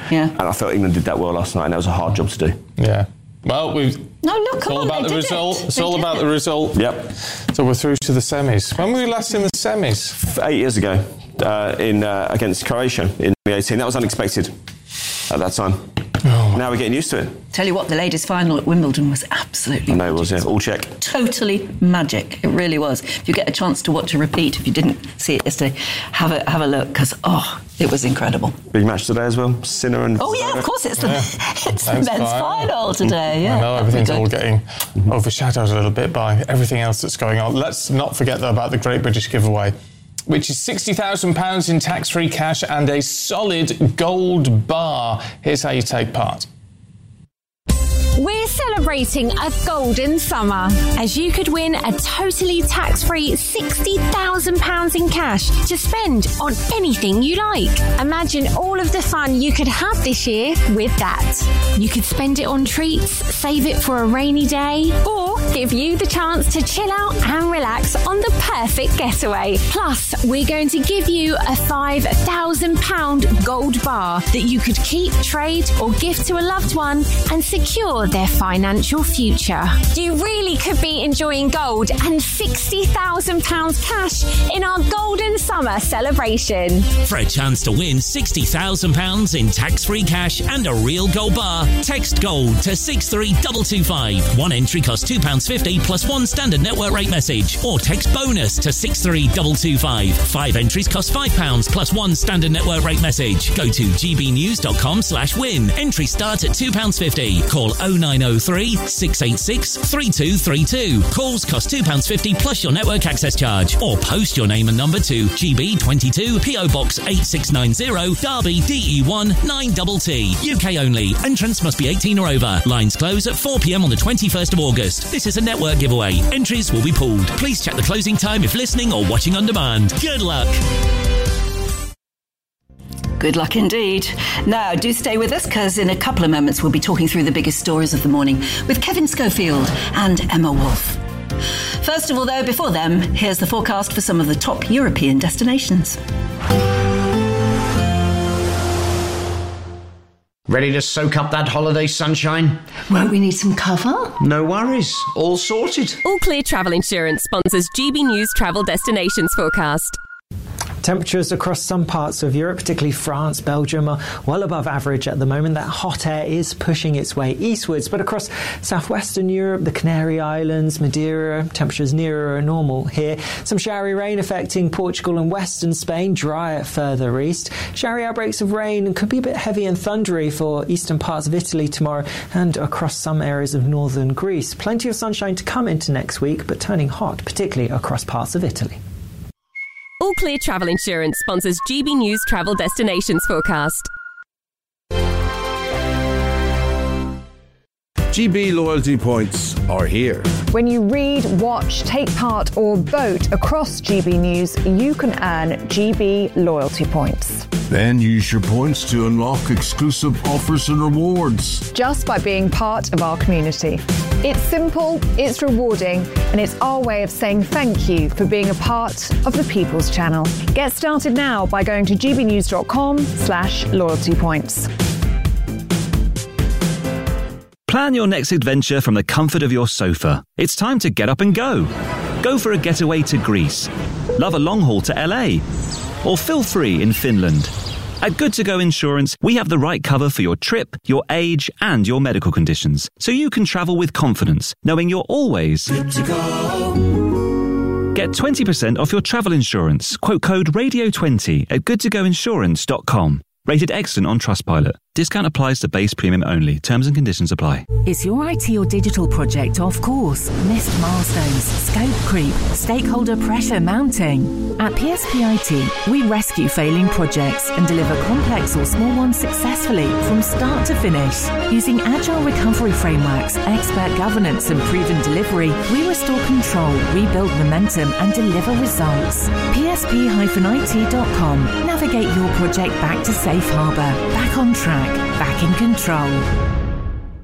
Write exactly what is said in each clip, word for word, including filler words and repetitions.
Yeah. And I felt England did that well last night, and that was a hard job to do. Yeah. Well, we've... No, look, It's come all on, about they the did result. it. It's They all did about it. the result. Yep. So we're through to the semis. When were we last in the semis? Eight years ago, uh, in uh, against Croatia in twenty eighteen. That was unexpected at that time. Oh. Now we're getting used to it. Tell you what, the ladies' final at Wimbledon was absolutely I know it was, yeah. magic. All check. Totally magic. It really was. If you get a chance to watch a repeat, if you didn't see it yesterday, have a have a look, because, oh, it was incredible. Big match today as well. Sinner and... Oh, yeah, of course, it's the, Yeah. it's the Men's men's final. final today. Yeah, I know everything's all good. getting overshadowed a little bit by everything else that's going on. Let's not forget, though, about the Great British Giveaway, which is sixty thousand pounds in tax-free cash and a solid gold bar. Here's how you take part. We're celebrating a golden summer, as you could win a totally tax-free sixty thousand pounds in cash to spend on anything you like. Imagine all of the fun you could have this year with that. You could spend it on treats, save it for a rainy day, or give you the chance to chill out and relax on the perfect getaway. Plus, we're going to give you a five thousand pounds gold bar that you could keep, trade, or gift to a loved one and secure their financial future. You really could be enjoying gold and sixty thousand pounds cash in our golden summer celebration. For a chance to win sixty thousand pounds in tax-free cash and a real gold bar, text GOLD to six three two two five. One entry costs two pounds fifty plus one standard network rate message, or text BONUS to six three two two five. Five entries cost five pounds plus one standard network rate message. Go to gbnews.com slash win. Entry starts at two pounds fifty. Call oh nine oh three, six eight six, three two three two. Calls cost two pounds fifty plus your network access charge. Or post your name and number to G B twenty-two, P O Box eight six nine zero, Derby, D E one nine T T. U K only. Entrance must be eighteen or over. Lines close at four p m on the twenty-first of August. This is a network giveaway. Entries will be pooled. Please check the closing time if listening or watching on demand. Good luck. Good luck indeed. Now, do stay with us, because in a couple of moments we'll be talking through the biggest stories of the morning with Kevin Schofield and Emma Wolf. First of all, though, before them, here's the forecast for some of the top European destinations. Ready to soak up that holiday sunshine? Won't we need some cover? No worries. All sorted. All Clear Travel Insurance sponsors G B News Travel Destinations Forecast. Temperatures across some parts of Europe, particularly France, Belgium, are well above average at the moment. That hot air is pushing its way eastwards, but across southwestern Europe, the Canary Islands, Madeira, temperatures nearer normal here. Some showery rain affecting Portugal and western Spain, drier further east. Showery outbreaks of rain could be a bit heavy and thundery for eastern parts of Italy tomorrow and across some areas of northern Greece. Plenty of sunshine to come into next week, but turning hot, particularly across parts of Italy. All Clear Travel Insurance sponsors G B News Travel Destinations Forecast. G B loyalty points are here. When you read, watch, take part or vote across G B News, you can earn G B loyalty points. Then use your points to unlock exclusive offers and rewards. Just by being part of our community. It's simple, it's rewarding, and it's our way of saying thank you for being a part of the People's Channel. Get started now by going to gbnews.com slash loyalty points. Plan your next adventure from the comfort of your sofa. It's time to get up and go. Go for a getaway to Greece. Love a long haul to L A. Or feel free in Finland. At Good To Go Insurance, we have the right cover for your trip, your age, and your medical conditions, so you can travel with confidence, knowing you're always good to go. Get twenty percent off your travel insurance. Quote code radio twenty at good to go insurance dot com. Rated excellent on Trustpilot. Discount applies to base premium only. Terms and conditions apply. Is your I T or digital project off course? Missed milestones, scope creep, stakeholder pressure mounting? At P S P I T, we rescue failing projects and deliver complex or small ones successfully from start to finish. Using agile recovery frameworks, expert governance and proven delivery, we restore control, rebuild momentum and deliver results. P S P I T dot com. Navigate your project back to safe harbour, back on track, back in control.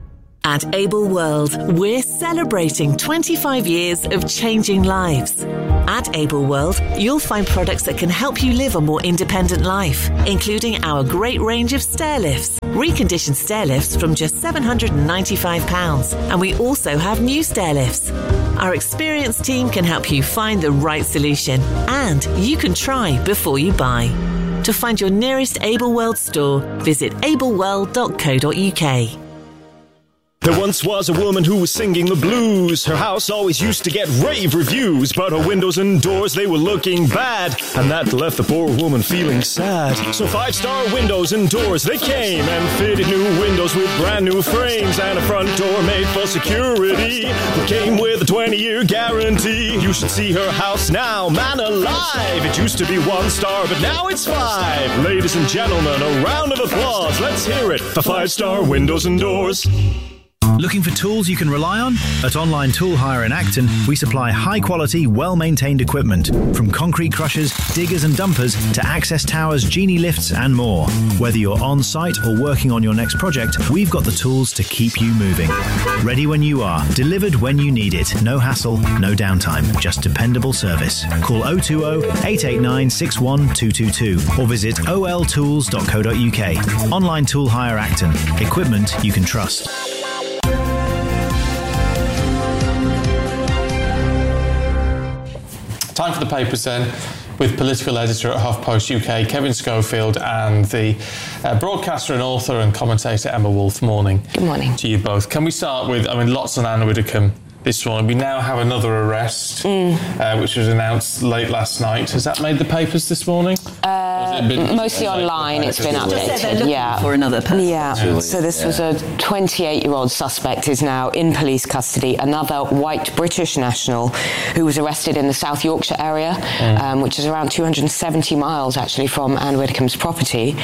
At Able World, we're celebrating twenty-five years of changing lives. At Able World, you'll find products that can help you live a more independent life, including our great range of stair lifts, reconditioned stair lifts from just seven hundred ninety-five pounds, and we also have new stair lifts. Our experienced team can help you find the right solution, and you can try before you buy. To find your nearest Able World store, visit able world dot co dot uk. There once was a woman who was singing the blues. Her house always used to get rave reviews, but her windows and doors, they were looking bad, and that left the poor woman feeling sad. So Five Star Windows and Doors, they came and fitted new windows with brand new frames and a front door made for security that came with a twenty-year guarantee. You should see her house now, man alive. It used to be one star, but now it's five. Ladies and gentlemen, a round of applause. Let's hear it for Five Star Windows and Doors. Looking for tools you can rely on? At Online Tool Hire in Acton, we supply high-quality, well-maintained equipment, from concrete crushers, diggers and dumpers, to access towers, genie lifts and more. Whether you're on-site or working on your next project, we've got the tools to keep you moving. Ready when you are, delivered when you need it. No hassle, no downtime, just dependable service. Call oh two oh, eight eight nine, six one two two two or visit o l tools dot co dot uk. Online Tool Hire Acton. Equipment you can trust. Time for the papers then, with political editor at HuffPost U K, Kevin Schofield, and the uh, broadcaster and author and commentator Emma Wolfe. Morning. Good morning. To you both. Can we start with, I mean, lots on Anne Widdecombe this morning. We now have another arrest, mm. uh, which was announced late last night. Has that made the papers this morning? Uh, been, mostly online, it's been updated. Yeah. For another person. Yeah. So this yeah. was a twenty-eight-year-old suspect is now in police custody. Another white British national who was arrested in the South Yorkshire area, mm. um, which is around two hundred seventy miles actually from Anne Widdecombe's property,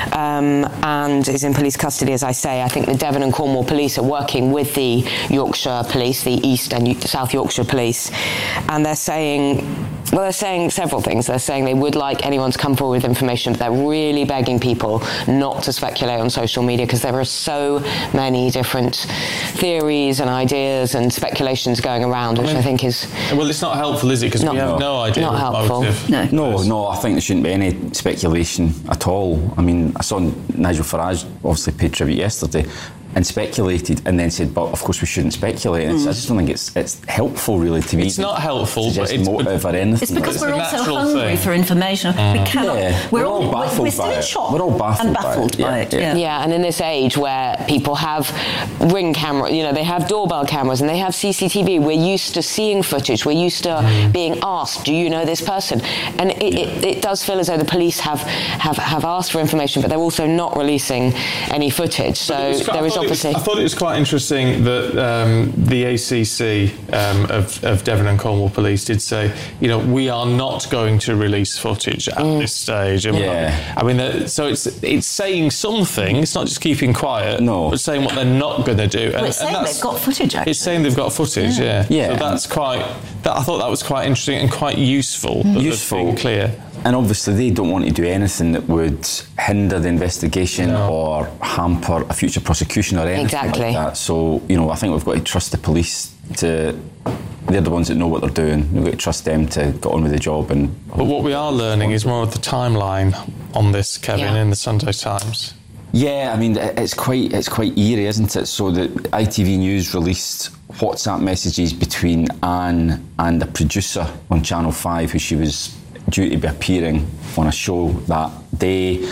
um, and is in police custody, as I say. I think the Devon and Cornwall police are working with the Yorkshire police, the East and South Yorkshire police, and they're saying, well, they're saying several things. They're saying they would like anyone to come forward with information, but they're really begging people not to speculate on social media because there are so many different theories and ideas and speculations going around, which I, mean, I think is... Well, it's not helpful, is it? Because we have no idea. Not helpful. Motive. No. no, no, I think there shouldn't be any speculation at all. I mean, I saw Nigel Farage obviously paid tribute yesterday and speculated and then said, but of course we shouldn't speculate. Mm. I just don't think it's it's helpful really to me. It's not helpful, but it's motive or anything. It's because it's we're all so hungry thing. for information. Mm. We cannot. Yeah. We're, we're all, all baffled we're still by in it. shock. We're all baffled, and baffled by, by it. it. Yeah. Yeah. yeah, and in this age where people have ring camera, you know, they have doorbell cameras and they have C C T V. We're used to seeing footage. We're used to mm. being asked, "Do you know this person?" And it, yeah. it, it does feel as though the police have, have have asked for information, but they're also not releasing any footage. So quite, there is obviously. Was, I thought it was quite interesting that um, the A C C um, of, of Devon and Cornwall Police did say, you know, we are not going to release footage at mm. this stage. And yeah. I mean, uh, so it's it's saying something. It's not just keeping quiet. No. But saying what they're not going to do. Well, and, it's saying they've got footage. Actually. It's saying they've got footage. Yeah. Yeah. yeah. So that's quite. That, I thought that was quite interesting and quite useful. Mm. Useful, clear. And obviously they don't want to do anything that would hinder the investigation no. or hamper a future prosecution or anything exactly. like that. So, you know, I think we've got to trust the police to... They're the ones that know what they're doing. We've got to trust them to get on with the job. And But what we are learning is more of the timeline on this, Kevin, yeah. in the Sunday Times. Yeah, I mean, it's quite it's quite eerie, isn't it? So the I T V News released WhatsApp messages between Anne and a producer on Channel five who she was due to be appearing on a show that day,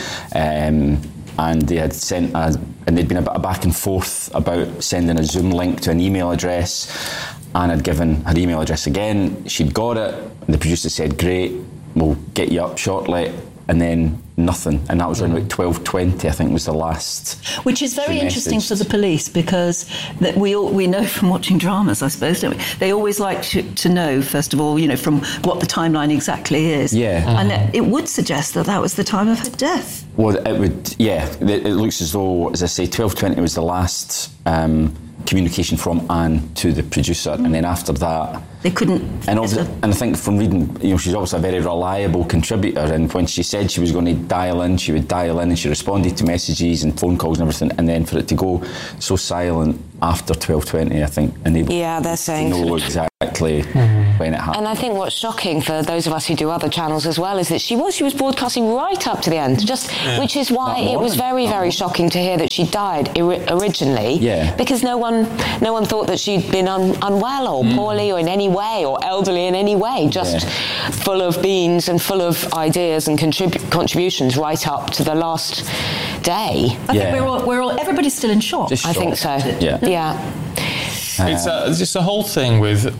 um, and they had sent a, and there'd been a bit of back and forth about sending a Zoom link to an email address. Anne had given her email address again, she'd got it, and the producer said, great, we'll get you up shortly, and then nothing, and that was around about twelve twenty, I think was the last. Which is very interesting for the police, because that we all, we know from watching dramas, I suppose, don't we? They always like to, to know, first of all, you know, from what the timeline exactly is. Yeah. Mm-hmm. And it, it would suggest that that was the time of her death. Well, it would, yeah. It, it looks as though, as I say, twelve twenty was the last um, communication from Anne to the producer, mm. and then after that, They couldn't. And, and I think from reading, you know, she's obviously a very reliable contributor, and when she said she was going to dial in, she would dial in, and she responded to messages and phone calls and everything, and then for it to go so silent after twelve twenty, I think enabled yeah, they're saying to know exactly mm-hmm. when it happened. And I think what's shocking for those of us who do other channels as well is that she was she was broadcasting right up to the end, just yeah. which is why it was very very shocking to hear that she died iri- originally. Yeah. Because no one no one thought that she'd been un- unwell or mm. poorly or in any way or elderly in any way, just yeah. full of beans and full of ideas and contrib- contributions right up to the last day. I yeah. think we're all, we're all everybody's still in shock. Just I shock. think so. Yeah. Yeah. It's, uh, it's just the whole thing with.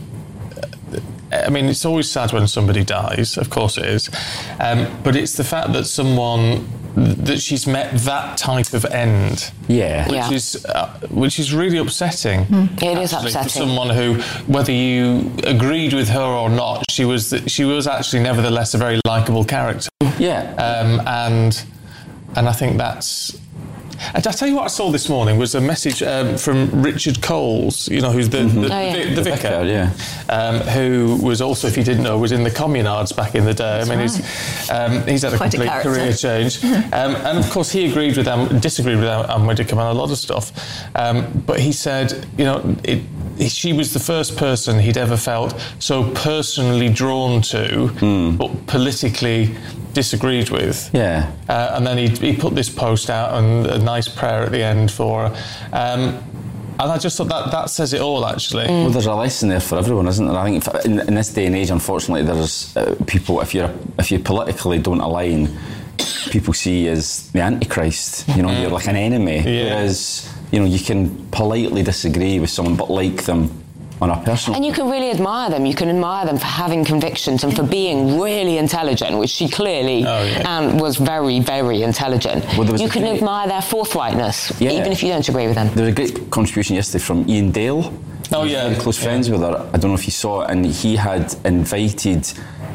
I mean, it's always sad when somebody dies. Of course, it is. Um, but it's the fact that someone that she's met that type of end. Yeah. Which yeah. is uh, which is really upsetting. Mm. It is upsetting for someone who, whether you agreed with her or not, she was th- she was actually nevertheless a very likeable character. Yeah. Um, and and I think that's. And I tell you what I saw this morning was a message um, from Richard Coles, you know, who's the, mm-hmm. the, oh, yeah. the, the, the vicar, vicar yeah. um, who was also, if you didn't know, was in the Communards back in the day. That's I mean, right. he's um, he's had a Quite complete a career change, um, and of course he agreed with them, disagreed with Anne Widdecombe on a lot of stuff. Um, but he said, you know, it. She was the first person he'd ever felt so personally drawn to, mm. but politically disagreed with. Yeah. Uh, and then he, he put this post out and a nice prayer at the end for her. Um, and I just thought that that says it all, actually. Mm. Well, there's a lesson there for everyone, isn't there? I think if, in, in this day and age, unfortunately, there's uh, people, if you're if you politically don't align, people see you as the Antichrist. You know, mm. you're like an enemy. Yeah. Whereas, you know, you can politely disagree with someone but like them on a personal. And you can really admire them. You can admire them for having convictions and for being really intelligent, which she clearly oh, yeah. and was very, very intelligent. Well, you can great, admire their forthrightness, yeah. even if you don't agree with them. There was a great contribution yesterday from Ian Dale. Oh, yeah. Very close yeah. friends with her. I don't know if you saw it, and he had invited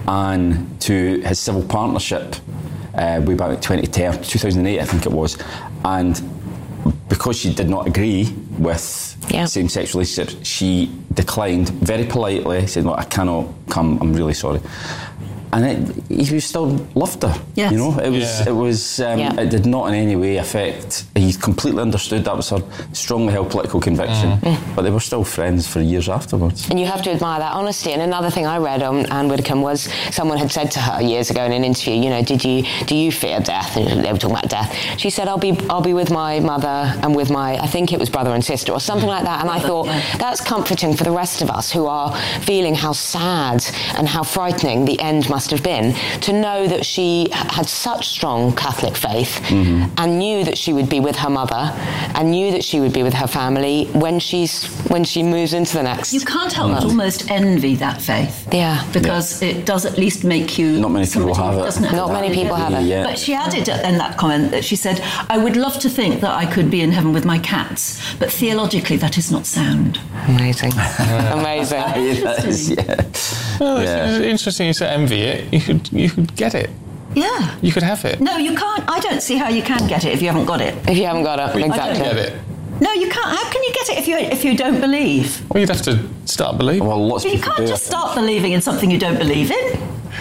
Anne to his civil partnership uh, way back in twenty ten, two thousand eight, I think it was, and because she did not agree with yeah. same-sex relationships, she declined very politely, said, "No, I cannot come, I'm really sorry." And it, he still loved her. Yes. You know, it was, Yeah. it was, um, Yeah. it did not in any way affect. He completely understood that was her strongly held political conviction, Mm. but they were still friends for years afterwards. And you have to admire that honesty. And another thing I read on Anne Widdecombe was someone had said to her years ago in an interview, you know, did you do you fear death? And they were talking about death. She said, I'll be I'll be with my mother and with my, I think it was brother and sister or something like that. And I thought, that's comforting for the rest of us who are feeling how sad and how frightening the end must have been, to know that she had such strong Catholic faith mm-hmm. and knew that she would be with her mother and knew that she would be with her family when she's when she moves into the next. You can't help but almost envy that faith. Yeah. Because yeah. it does at least make you... Not many people have it. Have Not many people have it. Yeah. But she added in that comment that she said, I would love to think that I could be in heaven with my cats, but theologically that is not sound. Amazing. Amazing. Yes, yeah. Well, yeah. it's interesting you say envy it. You could, you could get it. Yeah. You could have it. No, you can't. I don't see how you can get it if you haven't got it. If you haven't got it, Well, exactly. You can get it. No, you can't. How can you get it if you if you don't believe? Well, you'd have to start believing. Well, lots of You people can't do just it. start believing in something you don't believe in.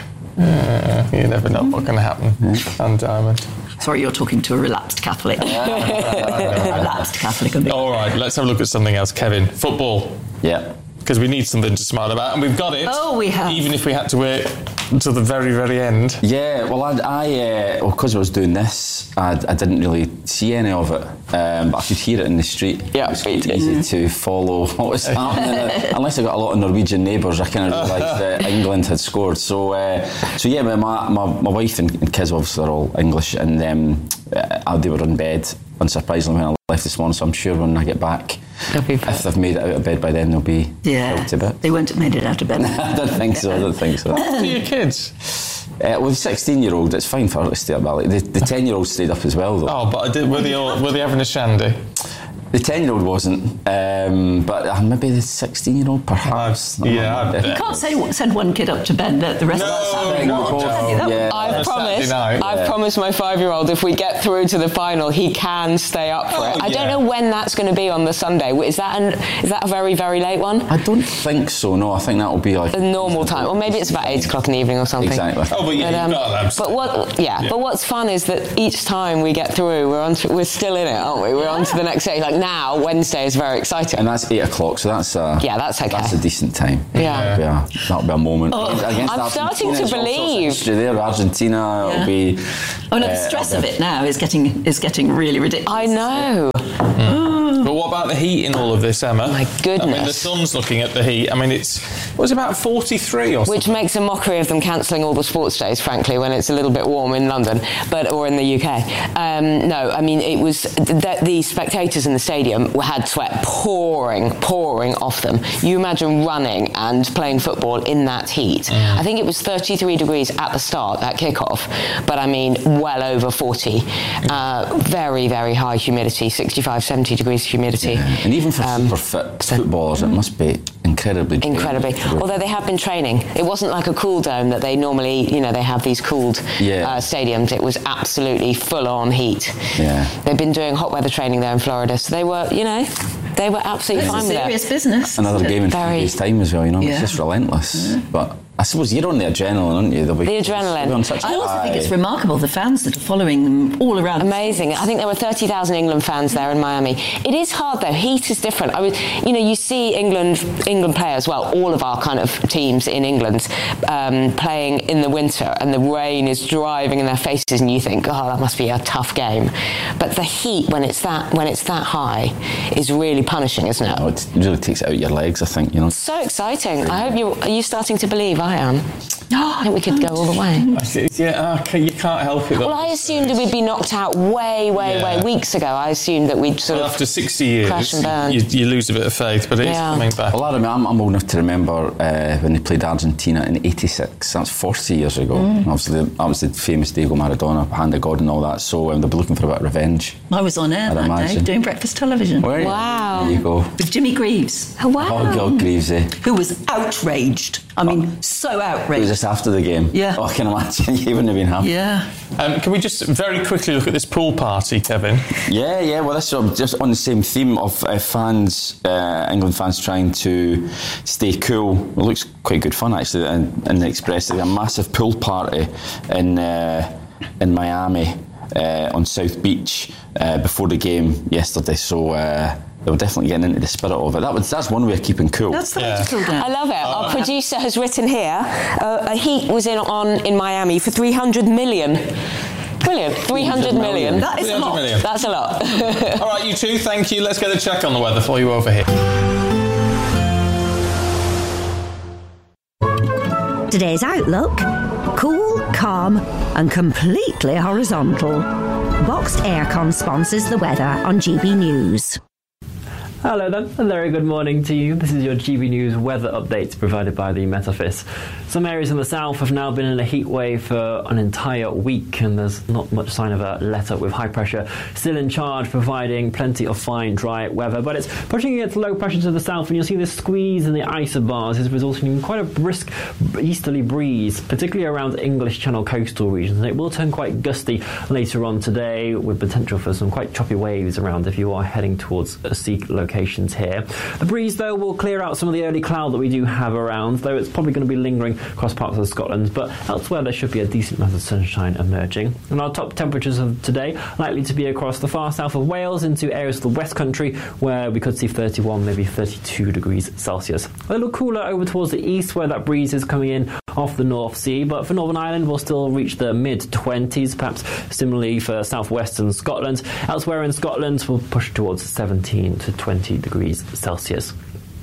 Uh, you never know what can happen. And Diamond. Sorry, you're talking to a relapsed Catholic. relapsed Catholic. All right, let's have a look at something else, Kevin. Football. Yeah. Because we need something to smile about, and we've got it. Oh, we have. Even if we had to wait until the very, very end. Yeah, well, I, I uh, well, because I was doing this, I, I didn't really see any of it, um, but I could hear it in the street. Yeah, it was quite easy to follow what was happening. Unless I got a lot of Norwegian neighbours, I kind of realised that England had scored. So, uh, so yeah, my, my, my wife and, and kids obviously are all English, and um, uh, they were in bed, unsurprisingly, when I left this morning, so I'm sure when I get back, if they've made it out of bed by then, they'll be yeah. out a bit. They won't have made it out of bed. I don't think so, I don't think so. What do your kids? Uh, with sixteen-year-old, it's fine for her to stay up early. The, the ten-year-old stayed up as well, though. Oh, but I did, were they all, were they having a shandy? The ten-year-old wasn't, um, but uh, maybe the sixteen-year-old, perhaps. Uh, yeah, you can't say send one kid up to bed the rest no, of that Saturday. No, No, no, yeah. I've promised. Night, I've yeah. promised my five-year-old if we get through to the final, he can stay up for oh, it. I yeah. don't know when that's going to be on the Sunday. Is that an, is that a very very late one? I don't think so. No, I think that will be like the normal time, or maybe it's about eight o'clock in the evening or something. Exactly. Oh, but yeah, but, um, you've got them. But what? Yeah, yeah, but what's fun is that each time we get through, we're on. To, we're still in it, aren't we? We're yeah. on to the next day. Like now, Wednesday is very exciting. And that's eight o'clock, so that's uh, yeah, that's okay. That's a decent time. Yeah, yeah. That'll be a moment. Oh, I'm starting to believe. There, Argentina. Yeah. It'll be. Oh no, uh, the stress of it now is getting is getting really ridiculous. I know. Mm. But what about the heat in all of this, Emma? My goodness. I mean, the sun's looking at the heat. I mean, it's it was about forty-three or something. Which makes a mockery of them cancelling all the sports days, frankly, when it's a little bit warm in London, but or in the U K. Um, no, I mean, it was the, the spectators in the stadium had sweat pouring, pouring off them. You imagine running and playing football in that heat. Mm. I think it was thirty-three degrees at the start, at kick-off, but I mean, well over forty. Uh, very, very high humidity, sixty-five, seventy degrees humidity. Yeah. And even for um, super fit footballers, it must be incredibly incredibly although they have been training. It wasn't like a cool dome that they normally, you know, they have these cooled yeah. uh, stadiums. It was absolutely full on heat. Yeah. They've been doing hot weather training there in Florida, so they were, you know, they were absolutely it's fine a with serious it. business. Another game in Very. three days' time as well, you know, Yeah. it's just relentless. Yeah. But I suppose you're on the adrenaline, aren't you? The adrenaline. On such I also high. think it's remarkable, the fans that are following them all around. Amazing. I think there were thirty thousand England fans there in Miami. It is hard though. Heat is different. I was, you know, you see England England players, well, all of our kind of teams in England um, playing in the winter, and the rain is driving in their faces, and you think, oh, that must be a tough game. But the heat, when it's that when it's that high, is really punishing, isn't it? Oh, it really takes it out your legs, I think, you know. So exciting. I hope you are you starting to believe. I am. I think we could go all the way. Yeah, okay, you can't help it. Well, I assumed we'd be knocked out way, way, Yeah. way weeks ago. I assumed that we'd sort Well, of after sixty years, crash and burn. you, you lose a bit of faith, but it is Yeah. coming back. Well, I remember, I'm, I'm old enough to remember uh, when they played Argentina in eighty-six. That's forty years ago. Mm. Obviously, that was the famous Diego Maradona, hand of God and all that. So um, they'll be looking for a bit of revenge. I was on air I'd that imagine. day doing breakfast television. Were you? Wow. There you go. With Jimmy Greaves. Oh, wow. Oh, God, Greavesy. Who was outraged. I mean, so It was outraged. just after the game. Yeah. Oh, I can imagine. You wouldn't have been happy. Yeah. Um, can we just very quickly look at this pool party, Kevin? Yeah, yeah. Well, this is just on the same theme of uh, fans, uh, England fans trying to stay cool. It looks quite good fun actually. In, in the Express, there's a massive pool party in uh, in Miami uh, on South Beach uh, before the game yesterday. So. Uh, They were definitely getting into the spirit of it. That was, that's one way of keeping cool. That's the way to cool down. I love it. Our producer has written here, uh, a heat was in on in Miami for three hundred million. Brilliant. three hundred million. That is a lot. million. That's a lot. All right, you two, thank you. Let's get a check on the weather for you over here. Today's outlook: cool, calm, and completely horizontal. Boxed Aircon sponsors the weather on G B News. Hello then, a very good morning to you. This is your G B News weather update provided by the Met Office. Some areas in the south have now been in a heat wave for an entire week, and there's not much sign of a let-up, with high pressure still in charge, providing plenty of fine, dry weather. But it's pushing against low pressure to the south, and you'll see this squeeze in the isobars is resulting in quite a brisk easterly breeze, particularly around English Channel coastal regions. And it will turn quite gusty later on today, with potential for some quite choppy waves around if you are heading towards sea locations here. The breeze, though, will clear out some of the early cloud that we do have around, though it's probably going to be lingering across parts of Scotland, but elsewhere there should be a decent amount of sunshine emerging. And our top temperatures of today likely to be across the far south of Wales into areas of the West Country, where we could see thirty-one, maybe thirty-two degrees Celsius. A little cooler over towards the east, where that breeze is coming in off the North Sea, but for Northern Ireland we'll still reach the mid-twenties, perhaps similarly for southwestern Scotland. Elsewhere in Scotland we'll push towards seventeen to twenty degrees Celsius.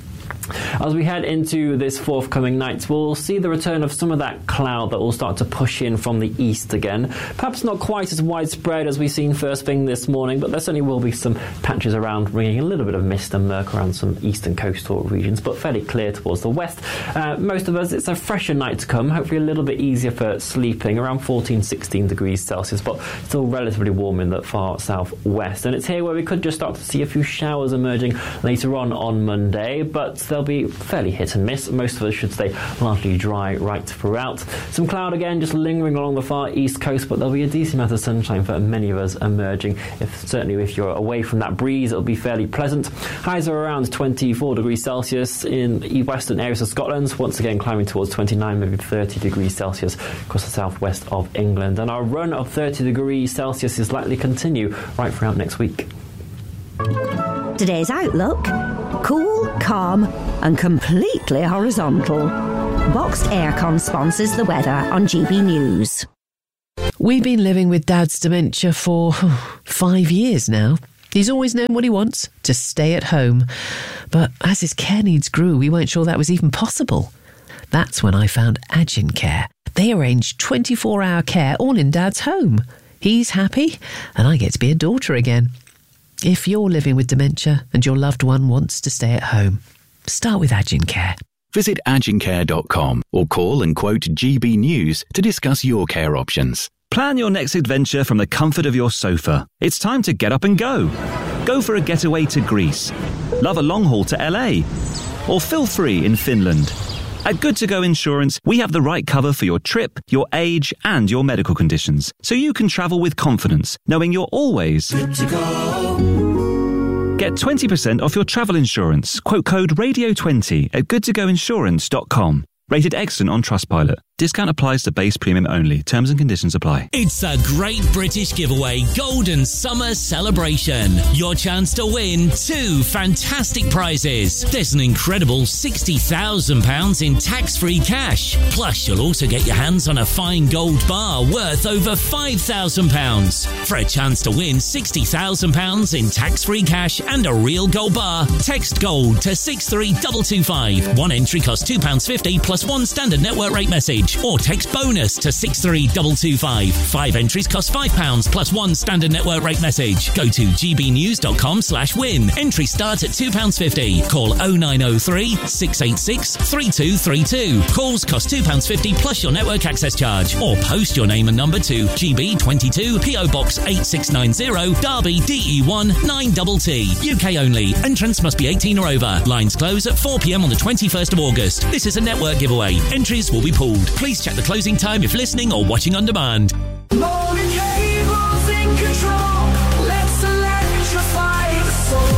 As we head into this forthcoming night, we'll see the return of some of that cloud that will start to push in from the east again. Perhaps not quite as widespread as we've seen first thing this morning, but there certainly will be some patches around, bringing a little bit of mist and murk around some eastern coastal regions, but fairly clear towards the west. Uh, most of us, it's a fresher night to come, hopefully a little bit easier for sleeping, around fourteen, sixteen degrees Celsius, but still relatively warm in the far southwest. And it's here where we could just start to see a few showers emerging later on on Monday, but they'll be fairly hit and miss. Most of us should stay largely dry right throughout. Some cloud again just lingering along the far east coast, but there'll be a decent amount of sunshine for many of us emerging. If certainly if you're away from that breeze, it'll be fairly pleasant. Highs are around twenty-four degrees Celsius in western areas of Scotland, once again climbing towards twenty-nine, maybe thirty degrees Celsius across the southwest of England. And our run of thirty degrees Celsius is likely to continue right throughout next week. Today's outlook: cool, calm and completely horizontal. Boxed Aircon sponsors the weather on G B News. We've been living with Dad's dementia for five years now. He's always known what he wants, to stay at home. But as his care needs grew, we weren't sure that was even possible. That's when I found Agincare. They arrange twenty-four hour care all in Dad's home. He's happy and I get to be a daughter again. If you're living with dementia and your loved one wants to stay at home, start with Agincare. Visit agincare dot com or call and quote G B News to discuss your care options. Plan your next adventure from the comfort of your sofa. It's time to get up and go. Go for a getaway to Greece. Love a long haul to L A. Or feel free in Finland. At Good To Go Insurance, we have the right cover for your trip, your age, and your medical conditions, so you can travel with confidence, knowing you're always good to go. Get twenty percent off your travel insurance. Quote code radio twenty at good to go insurance dot com. Rated excellent on Trustpilot. Discount applies to base premium only. Terms and conditions apply. It's a Great British Giveaway Golden Summer Celebration. Your chance to win two fantastic prizes. There's an incredible sixty thousand pounds in tax-free cash. Plus, you'll also get your hands on a fine gold bar worth over five thousand pounds. For a chance to win sixty thousand pounds in tax-free cash and a real gold bar, text GOLD to six three two two five. One entry costs two pounds fifty plus one standard network rate message. Or text BONUS to six three two two five. Five entries cost five pounds plus one standard network rate message. Go to g b news dot com slash win. Entry start at two pounds fifty. Call oh nine oh three, six eight six, three two three two. Calls cost two pounds fifty plus your network access charge. Or post your name and number to G B twenty-two, P O Box eight six nine zero, Derby, D E one nine T T. U K only. Entrance must be eighteen or over. Lines close at four p m on the twenty-first of August. This is a network giveaway. Entries will be pooled. Please check the closing time if listening or watching on demand. Molded cables in control. Let's electrify the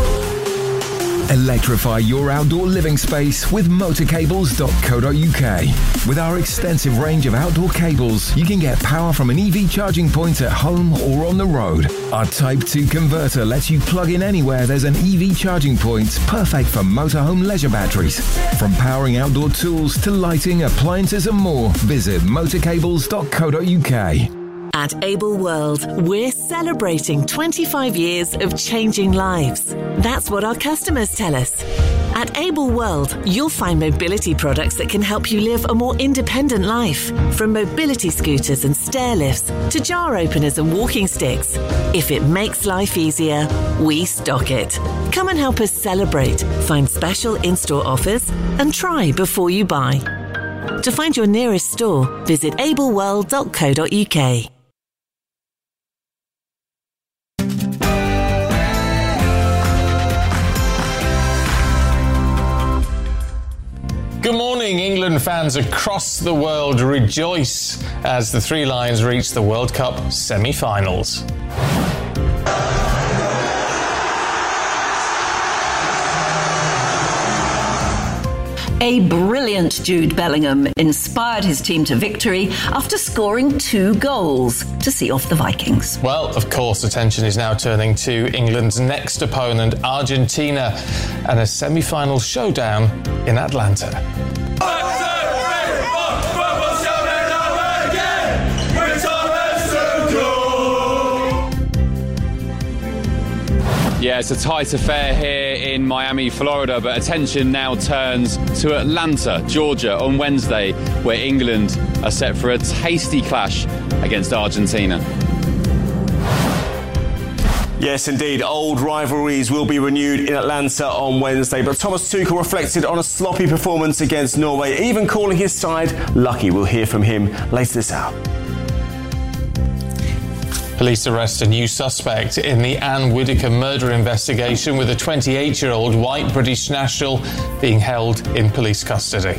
soul. Electrify your outdoor living space with motor cables dot co dot u k. With our extensive range of outdoor cables, you can get power from an E V charging point at home or on the road. Our Type two converter lets you plug in anywhere there's an E V charging point, perfect for motorhome leisure batteries. From powering outdoor tools to lighting, appliances and more, visit motor cables dot co dot u k. At Able World, we're celebrating twenty-five years of changing lives. That's what our customers tell us. At Able World, you'll find mobility products that can help you live a more independent life. From mobility scooters and stair lifts to jar openers and walking sticks. If it makes life easier, we stock it. Come and help us celebrate, find special in-store offers, and try before you buy. To find your nearest store, visit able world dot co dot u k. Good morning, England fans across the world rejoice as the Three Lions reach the World Cup semi-finals. A brilliant Jude Bellingham inspired his team to victory after scoring two goals to see off the Vikings. Well, of course, attention is now turning to England's next opponent, Argentina, and a semi-final showdown in Atlanta. Yeah, it's a tight affair here in Miami, Florida, but attention now turns to Atlanta, Georgia on Wednesday, where England are set for a tasty clash against Argentina. Yes, indeed. Old rivalries will be renewed in Atlanta on Wednesday, but Thomas Tuchel reflected on a sloppy performance against Norway, even calling his side lucky. We'll hear from him later this hour. Police arrest a new suspect in the Anne Whitaker murder investigation, with a twenty-eight-year-old white British national being held in police custody.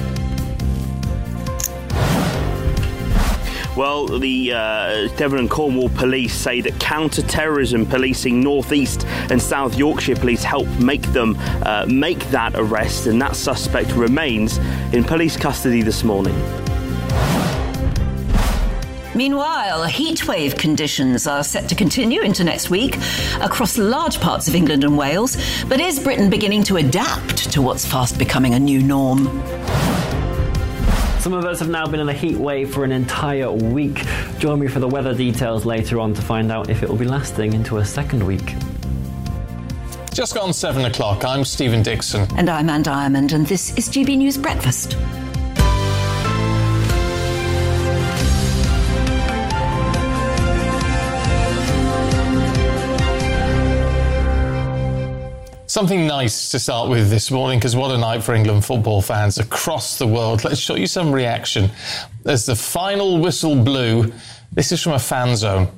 Well, the uh, Devon and Cornwall police say that counter-terrorism policing North East and South Yorkshire police helped make them uh, make that arrest, and that suspect remains in police custody this morning. Meanwhile, heatwave conditions are set to continue into next week across large parts of England and Wales. But is Britain beginning to adapt to what's fast becoming a new norm? Some of us have now been in a heat wave for an entire week. Join me for the weather details later on to find out if it will be lasting into a second week. Just gone seven o'clock. I'm Stephen Dixon. And I'm Anne Diamond, and this is G B News Breakfast. Something nice to start with this morning, because what a night for England football fans across the world. Let's show you some reaction as the final whistle blew. This is from a fan zone.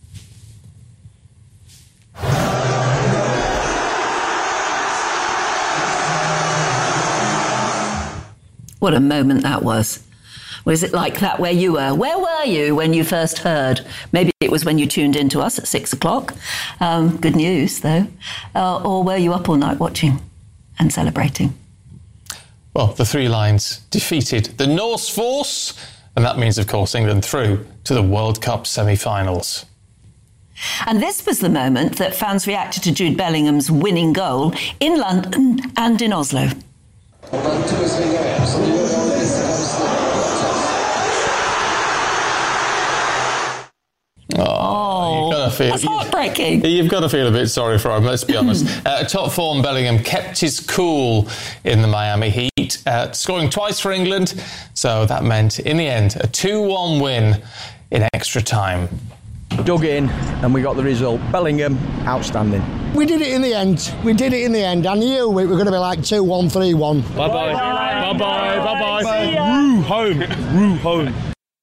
What a moment that was. Was it like that where you were? Where were you when you first heard? Maybe it was when you tuned in to us at six o'clock. Um, good news, though. Uh, or were you up all night watching and celebrating? Well, the Three Lions defeated the Norse force, and that means, of course, England through to the World Cup semi-finals. And this was the moment that fans reacted to Jude Bellingham's winning goal in London and in Oslo. Oh, you've got to feel, that's heartbreaking. You've, you've got to feel a bit sorry for him, let's be honest. uh, top form Bellingham kept his cool in the Miami Heat, uh, scoring twice for England. So that meant, in the end, a two one win in extra time. Dug in and we got the result. Bellingham, outstanding. We did it in the end. We did it in the end. I knew we were going to be like two one, three one. Bye-bye. Bye-bye. Bye-bye. Bye-bye. Roo home. Roo home.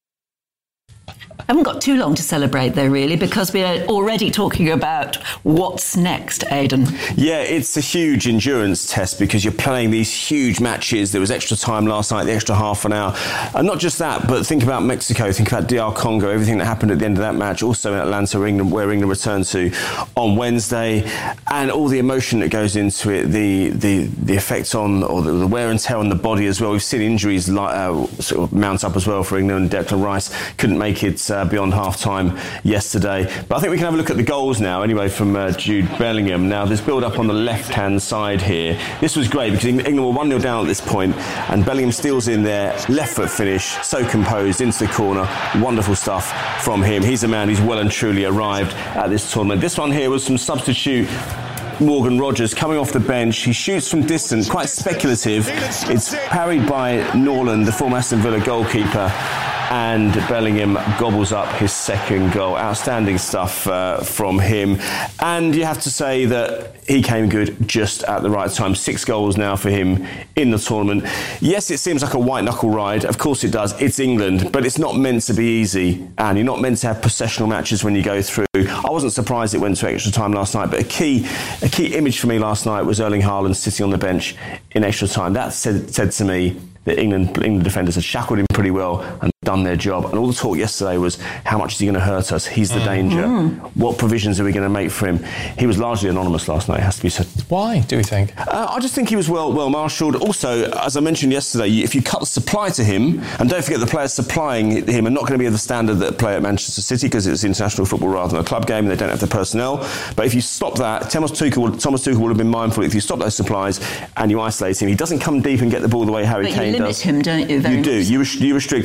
I haven't got too long to celebrate, though, really, because we're already talking about what's next, Aidan. Yeah, it's a huge endurance test because you're playing these huge matches. There was extra time last night, the extra half an hour. And not just that, but think about Mexico, think about D R Congo, everything that happened at the end of that match, also in Atlanta, England, where England returned to on Wednesday, and all the emotion that goes into it, the the, the effect on, or the, the wear and tear on the body as well. We've seen injuries uh, sort of mount up as well for England. Declan Rice couldn't make it uh, beyond half-time yesterday. But I think we can have a look at the goals now, anyway, from uh, Jude Bellingham. Now, there's build-up on the left-hand side here. This was great because England were one nil down at this point, and Bellingham steals in there, left-foot finish, so composed, into the corner. Wonderful stuff from him. He's a man who's well and truly arrived at this tournament. This one here was some substitute Morgan Rogers coming off the bench. He shoots from distance, quite speculative. It's parried by Norland, the former Aston Villa goalkeeper, and Bellingham gobbles up his second goal. Outstanding stuff uh, from him. And you have to say that he came good just at the right time. Six goals now for him in the tournament. Yes, it seems like a white-knuckle ride. Of course it does. It's England, but it's not meant to be easy. And you're not meant to have processional matches when you go through. I wasn't surprised it went to extra time last night, but a key a key image for me last night was Erling Haaland sitting on the bench in extra time. That said, said to me that England, England defenders had shackled him pretty well and done their job. And all the talk yesterday was, how much is he going to hurt us? He's the mm. danger. Mm. What provisions are we going to make for him? He was largely anonymous last night, it has to be said. Why, do we think? Uh, I just think he was well well marshalled. Also, as I mentioned yesterday, if you cut the supply to him, and don't forget the players supplying him are not going to be of the standard that play at Manchester City because it's international football rather than a club game and they don't have the personnel. But if you stop that, Thomas Tuchel, Thomas Tuchel would have been mindful if you stop those supplies and you isolate him. He doesn't come deep and get the ball the way Harry but Kane you limit does. him, don't you? Very you do. much. You, res- you restrict him. And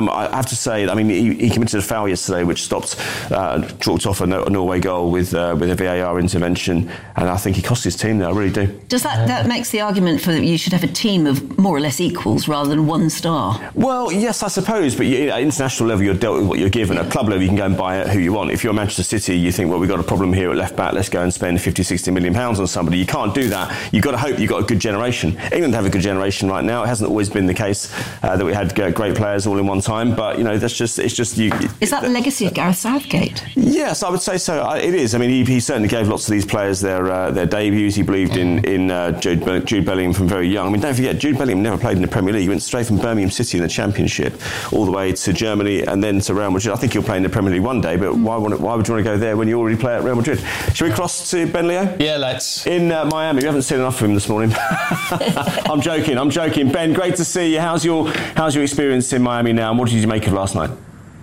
Um, I have to say, I mean, he, he committed a foul yesterday, which stopped, uh, chalked off a, a Norway goal with uh, with a V A R intervention, and I think he cost his team there. I really do. Does that that makes the argument for that you should have a team of more or less equals rather than one star? Well, yes, I suppose, but you, at international level, you're dealt with what you're given. At club level, you can go and buy who you want. If you're Manchester City, you think, well, we've got a problem here at left back. Let's go and spend fifty, sixty million pounds on somebody. You can't do that. You've got to hope you've got a good generation. England have a good generation right now. It hasn't always been the case uh, that we had great players all in one time, but you know, that's just it's just you. Is that the legacy of Gareth Southgate? Yes, I would say so. It is. I mean, he, he certainly gave lots of these players their uh, their debuts. He believed in in uh, Jude, Jude Bellingham from very young. I mean, don't forget, Jude Bellingham never played in the Premier League. He went straight from Birmingham City in the Championship all the way to Germany and then to Real Madrid. I think he'll play in the Premier League one day, but why want why would you want to go there when you already play at Real Madrid? Shall we cross to Ben Leo? Yeah, let's. In uh, Miami. We haven't seen enough of him this morning. I'm joking. I'm joking. Ben, great to see you. How's your how's your experience in Miami now, and what did you make of last night?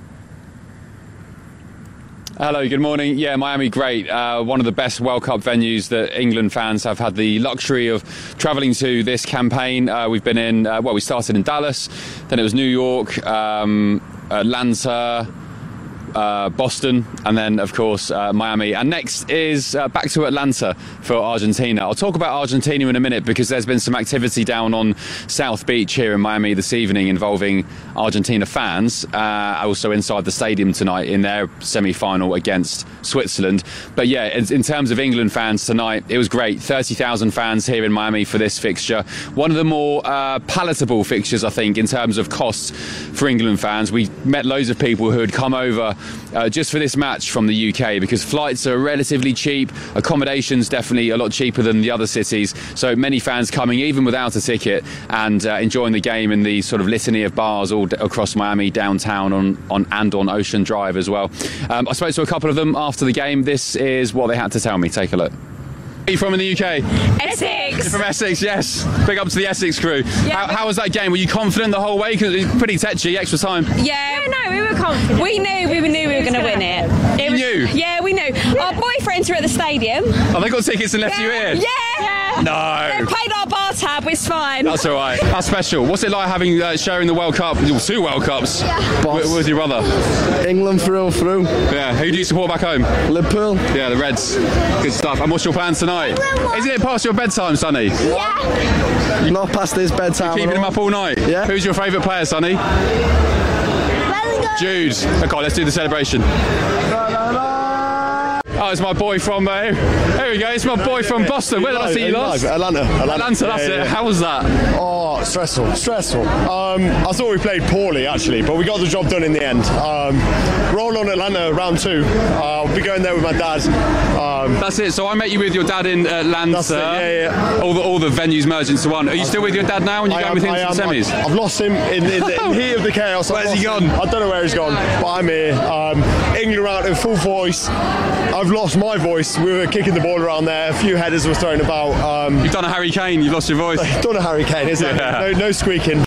Hello, good morning. Yeah, Miami, great. Uh, one of the best World Cup venues that England fans have had the luxury of travelling to this campaign. Uh, we've been in, uh, well, we started in Dallas, then it was New York, um, Atlanta, Uh, Boston, and then of course uh, Miami, and next is uh, back to Atlanta for Argentina. I'll talk about Argentina in a minute because there's been some activity down on South Beach here in Miami this evening involving Argentina fans, uh, also inside the stadium tonight in their semi-final against Switzerland. But yeah, in, in terms of England fans tonight, it was great. thirty thousand fans here in Miami for this fixture. One of the more uh, palatable fixtures, I think, in terms of costs for England fans. We met loads of people who had come over Uh, just for this match from the U K because flights are relatively cheap, accommodations definitely a lot cheaper than the other cities, so many fans coming even without a ticket and uh, enjoying the game in the sort of litany of bars all d- across Miami, downtown on, on and on Ocean Drive as well. Um, I spoke to a couple of them after the game. This is what they had to tell me. Take a look. Are you from in the U K? Essex. You're from Essex, yes. Big up to the Essex crew. Yeah, how, how was that game? Were you confident the whole way? Because it was pretty tetchy, extra time. Yeah, no, we were confident. We knew we knew we were going to win it. it you was, knew? Yeah, we knew. Our boyfriends were at the stadium. Oh, they got tickets and left yeah. you here? Yeah. yeah. No. They paid our bar tab. It's fine. That's all right. That's special. What's it like having uh, sharing the World Cup, two World Cups, yeah. with, with your brother? England through and through. Yeah. Who do you support back home? Liverpool. Yeah, the Reds. Good stuff. And what's your plans tonight? Isn't it past your bedtime, Sonny? Yeah. Not past his bedtime. You keeping him up all night? Yeah. Who's your favourite player, Sonny? Jude. Okay, let's do the celebration. Oh, it's my boy from, uh, here we go, it's my boy from Boston. Where did I see you last? Atlanta. Atlanta, Atlanta that's yeah, yeah. it. How was that? Oh, stressful, stressful. Um, I thought we played poorly, actually, but we got the job done in the end. Um, roll on Atlanta, round two. Uh, I'll be going there with my dad. Um, that's it, so I met you with your dad in Atlanta. That's it, yeah, yeah. All the, all the venues merged into one. Are you still with your dad now when you go with him to the semis? I've lost him in, in, the, in the heat of the chaos. Where's he gone? Him. I don't know where he's gone, but I'm here. Um, England out in full voice. I've lost my voice. We were kicking the ball around there. A few headers were thrown about. Um, You've done a Harry Kane. You've lost your voice. Done a Harry Kane, isn't yeah. it? No, no squeaking.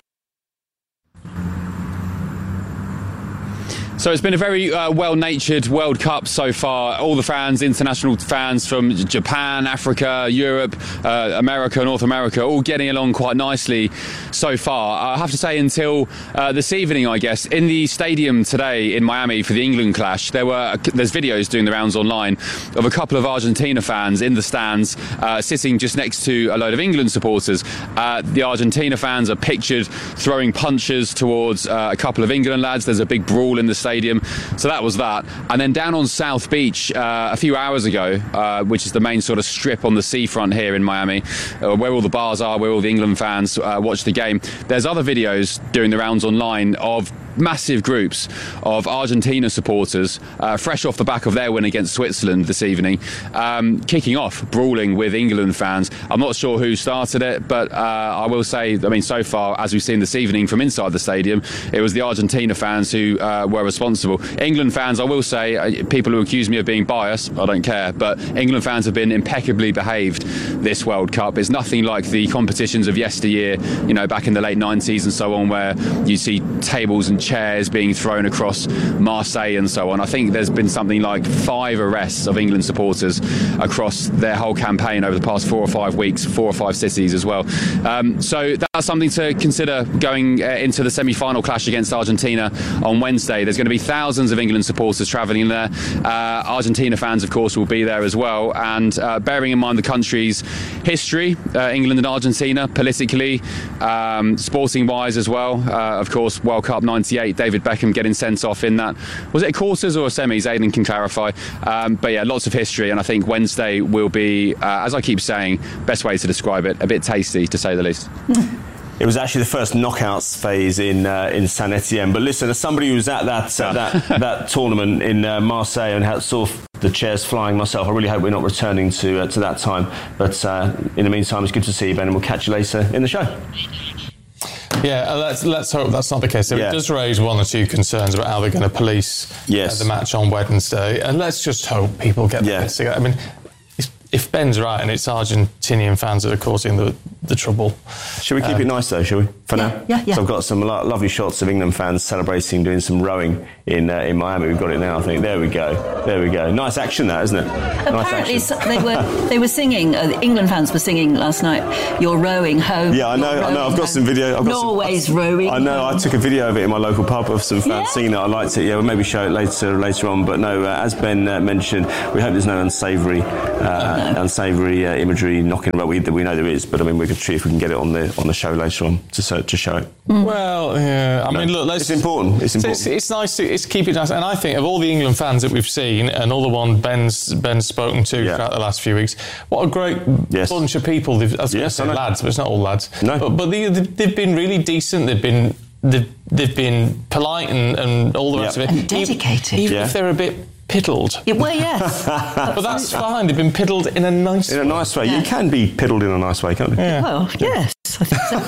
So it's been a very uh, well-natured World Cup so far. All the fans, international fans from Japan, Africa, Europe, uh, America, North America, all getting along quite nicely so far. I have to say, until uh, this evening, I guess, in the stadium today in Miami for the England clash, there were there's videos doing the rounds online of a couple of Argentina fans in the stands, uh, sitting just next to a load of England supporters. Uh, the Argentina fans are pictured throwing punches towards uh, a couple of England lads. There's a big brawl in the stadium. So that was that. And then down on South Beach uh, a few hours ago, uh, which is the main sort of strip on the seafront here in Miami, uh, where all the bars are, where all the England fans uh, watch the game, there's other videos doing the rounds online of massive groups of Argentina supporters, uh, fresh off the back of their win against Switzerland this evening, um, kicking off, brawling with England fans. I'm not sure who started it, but uh, I will say, I mean, so far, as we've seen this evening from inside the stadium, it was the Argentina fans who uh, were responsible. England fans, I will say, uh, people who accuse me of being biased, I don't care, but England fans have been impeccably behaved this World Cup. It's nothing like the competitions of yesteryear, you know, back in the late nineties and so on, where you see tables and chairs being thrown across Marseille and so on. I think there's been something like five arrests of England supporters across their whole campaign over the past four or five weeks, four or five cities as well. Um, so that's something to consider going uh, into the semi-final clash against Argentina on Wednesday. There's going to be thousands of England supporters travelling there. Uh, Argentina fans, of course, will be there as well. And uh, bearing in mind the country's history, uh, England and Argentina, politically, um, sporting-wise as well. Uh, of course, World Cup ninety-eight, David Beckham getting sent off in that. Was it a quarters or a semis? Aidan can clarify. Um, but yeah, lots of history, and I think Wednesday will be, uh, as I keep saying, best way to describe it, a bit tasty, to say the least. It was actually the first knockouts phase in uh, in Saint Etienne. But listen, as somebody who was at that uh, that, that tournament in uh, Marseille and had saw the chairs flying myself, I really hope we're not returning to uh, to that time. But uh, in the meantime, it's good to see you, Ben, and we'll catch you later in the show. Yeah, uh, let's let's hope that's not the case. So Yeah. It does raise one or two concerns about how they're going to police Yes. uh, the match on Wednesday, and let's just hope people get their heads together. I mean, if, if Ben's right and it's Argentinian fans that are causing the the trouble, Shall we keep um, it nice though, shall we, for yeah, now? yeah, yeah. So I've got some lo- lovely shots of England fans celebrating, doing some rowing in uh, in Miami. We've got it now, I think. There we go. There we go. Nice action, that, isn't it? Nice Apparently, action. so they were they were singing. Uh, the England fans were singing last night. You're rowing home. Yeah, I know. you're I know. rowing I've got home. some video. I've got Norway's some, rowing. I know. I took a video of it in my local pub of some fans Yeah. singing it. I liked it. Yeah, we'll maybe show it later later on. But no, uh, as Ben uh, mentioned, we hope there's no unsavoury uh, unsavoury uh, imagery knocking around. We, we know there is, but I mean, we could see if we can get it on the on the show later on to so, to show it. Well, yeah. I No, mean, look, let's, it's important. It's important. It's, it's nice to it's keep it nice, and I think of all the England fans that we've seen, and all the one Ben's Ben's spoken to throughout the last few weeks, what a great bunch of people. They've, I was going to say lads, but it's not all lads. No, but, but they, they've been really decent. They've been they've, they've been polite and, and all the rest Yeah. of it, And dedicated. Even, even Yeah. if they're a bit piddled. Yeah, well, yes. But that's fine. They've been piddled in a nice in a nice way. Yeah. You can be piddled in a nice way, can't you? Well, yes, I think so.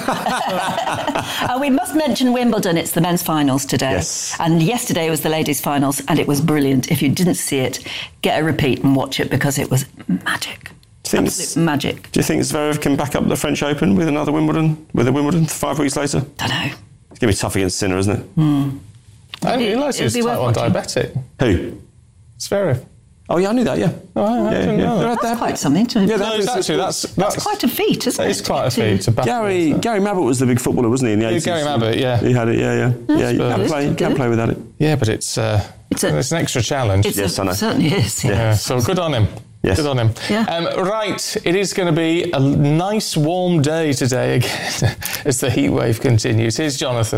uh, we must mention Wimbledon. It's the men's finals today. Yes. And yesterday was the ladies' finals, and it was brilliant. If you didn't see it, get a repeat and watch it because it was magic. Think- Absolute magic. Do you think Zverev can back up the French Open with another Wimbledon, with a Wimbledon five weeks later? Don't know. It's going to be tough against Sinner, isn't it? Hmm. I didn't realise he was It'll be type worth one watching. diabetic. Who? Zverev. Oh, yeah, I knew that, yeah. Oh, I Yeah, didn't yeah. know that. That's quite something to Yeah, no, it's actually, that's, that's, quite a feat, isn't that it? is quite a feat. To back Gary Gary Mabbott was the big footballer, wasn't he, in the Yeah, eighties? Gary Mabbott, yeah. He had it, yeah, yeah. That's yeah, you good. can't play, you Good. can't play without it. Yeah, but it's uh, It's a- it's an extra challenge. It's Yes, a, I know. certainly is. Yeah, Yeah. so good on him. Yes. Good on him. Yeah. Um, right, it is going to be a nice warm day today again as the heat wave continues. Here's Jonathan.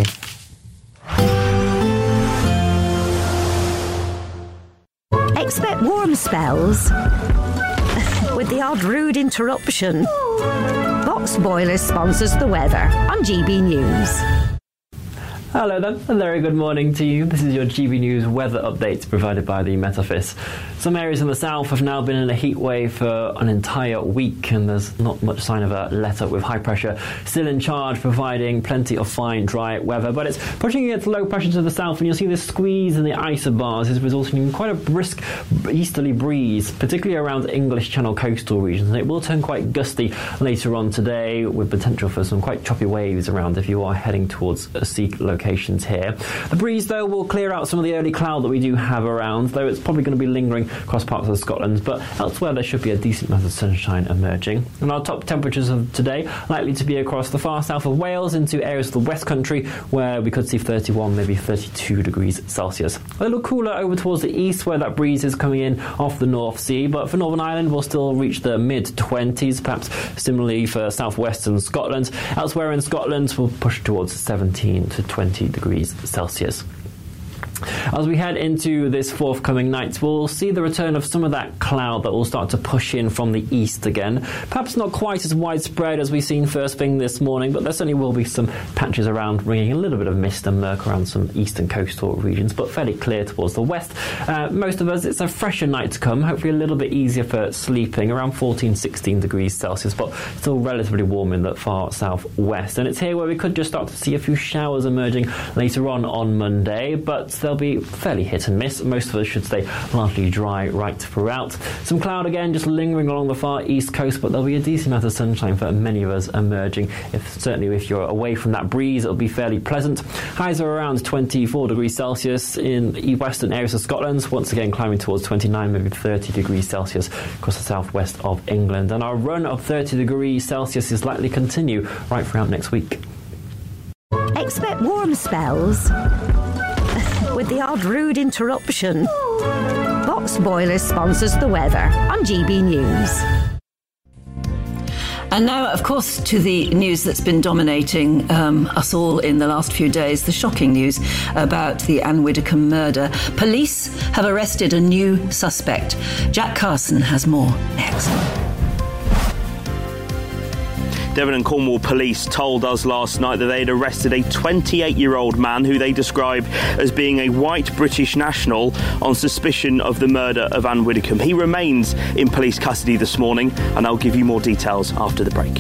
Expect warm spells with the odd rude interruption. Box Boilers sponsors the weather on G B News. Hello then, a very good morning to you. This is your G B News weather update provided by the Met Office. Some areas in the south have now been in a heat wave for an entire week, and there's not much sign of a let-up, with high pressure still in charge, providing plenty of fine, dry weather. But it's pushing against low pressure to the south, and you'll see this squeeze in the isobars is resulting in quite a brisk easterly breeze, particularly around English Channel coastal regions. And it will turn quite gusty later on today, with potential for some quite choppy waves around if you are heading towards sea locations here. The breeze, though, will clear out some of the early cloud that we do have around, though it's probably going to be lingering across parts of Scotland, but elsewhere there should be a decent amount of sunshine emerging. And our top temperatures of today likely to be across the far south of Wales into areas of the West Country, where we could see thirty-one, maybe thirty-two degrees Celsius. A little cooler over towards the east, where that breeze is coming in off the North Sea, but for Northern Ireland we'll still reach the mid-twenties, perhaps similarly for southwestern Scotland. Elsewhere in Scotland we'll push towards seventeen to twenty degrees Celsius. As we head into this forthcoming night, we'll see the return of some of that cloud that will start to push in from the east again. Perhaps not quite as widespread as we've seen first thing this morning, but there certainly will be some patches around, bringing a little bit of mist and murk around some eastern coastal regions, but fairly clear towards the west. Uh, most of us, it's a fresher night to come, hopefully a little bit easier for sleeping, around fourteen, sixteen degrees Celsius, but still relatively warm in the far southwest. And it's here where we could just start to see a few showers emerging later on on Monday, but they'll be fairly hit and miss. Most of us should stay largely dry right throughout. Some cloud again just lingering along the far east coast, but there'll be a decent amount of sunshine for many of us emerging. If certainly if you're away from that breeze, it'll be fairly pleasant. Highs are around twenty-four degrees Celsius in western areas of Scotland, once again climbing towards twenty-nine, maybe thirty degrees Celsius across the southwest of England. And our run of thirty degrees Celsius is likely to continue right throughout next week. Expect warm spells with the odd rude interruption. Box Boilers sponsors the weather on G B News. And now, of course, to the news that's been dominating um, us all in the last few days, the shocking news about the Anne Widdecombe murder. Police have arrested a new suspect. Jack Carson has more next. Devon and Cornwall police told us last night that they'd arrested a twenty-eight-year-old man who they described as being a white British national on suspicion of the murder of Anne Widdecombe. He remains in police custody this morning, and I'll give you more details after the break.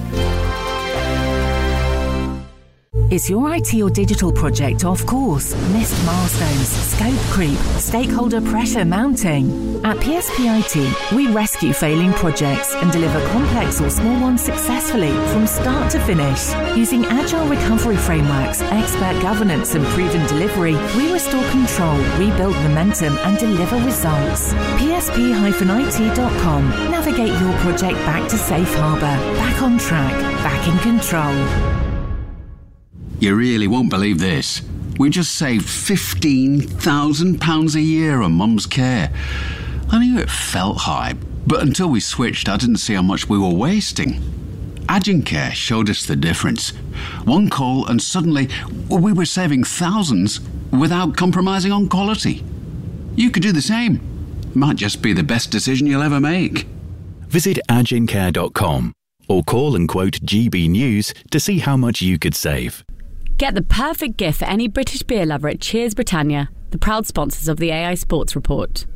Is your I T or digital project off course? Missed milestones, scope creep, stakeholder pressure mounting? At P S P I T, we rescue failing projects and deliver complex or small ones successfully from start to finish. Using agile recovery frameworks, expert governance and proven delivery, we restore control, rebuild momentum and deliver results. P S P I T dot com. Navigate your project back to safe harbour, back on track, back in control. You really won't believe this. We just saved fifteen thousand pounds a year on Mum's care. I knew it felt high, but until we switched, I didn't see how much we were wasting. Agincare showed us the difference. One call and suddenly we were saving thousands without compromising on quality. You could do the same. Might just be the best decision you'll ever make. Visit agincare dot com or call and quote G B News to see how much you could save. Get the perfect gift for any British beer lover at Cheers Britannia, the proud sponsors of the A I Sports Report.